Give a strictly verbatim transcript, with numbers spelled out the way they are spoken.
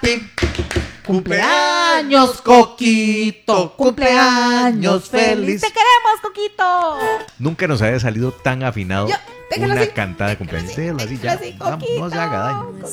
pim. Cumpleaños, Coquito, cumpleaños feliz. ¡Te queremos, Coquito! Nunca nos había salido tan afinado Yo, déjalo una así, cantada de cumpleaños. Déjalo así, ya. así, Vamos, no se haga daño. Coquito.